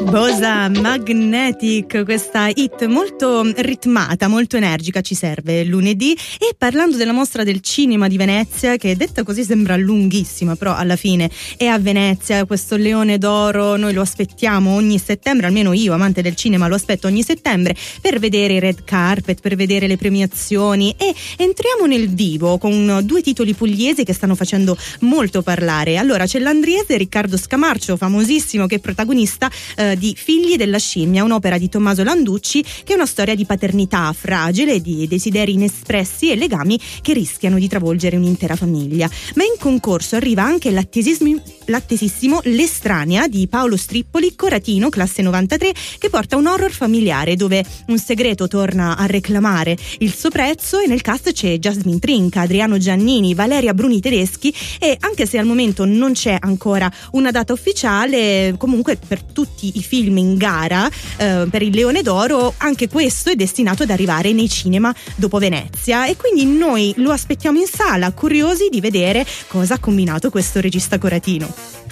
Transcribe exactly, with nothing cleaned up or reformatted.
Bosa Magnetic, questa hit molto ritmata, molto energica, ci serve lunedì. E parlando della mostra del cinema di Venezia, che detta così sembra lunghissima, però alla fine è a Venezia, questo Leone d'Oro noi lo aspettiamo ogni settembre, almeno io, amante del cinema, lo aspetto ogni settembre per vedere i red carpet, per vedere le premiazioni, e entriamo nel vivo con due titoli pugliesi che stanno facendo molto parlare. Allora c'è l'andriese Riccardo Scamarcio, famosissimo, che è protagonista eh, di Figli della scimmia, un'opera di Tommaso Landucci che è una storia di paternità fragile, di desideri inespressi e legami che rischiano di travolgere un'intera famiglia. Ma in concorso arriva anche l'attesissimo, l'attesissimo L'estranea di Paolo Strippoli, coratino, classe novantatré, che porta un horror familiare dove un segreto torna a reclamare il suo prezzo, e nel cast c'è Jasmine Trinca, Adriano Giannini, Valeria Bruni Tedeschi, e anche se al momento non c'è ancora una data ufficiale, comunque per tutti i film in gara eh, per il Leone d'Oro anche questo è destinato ad arrivare nei cinema dopo Venezia, e quindi noi lo aspettiamo in sala, curiosi di vedere cosa ha combinato questo regista coratino.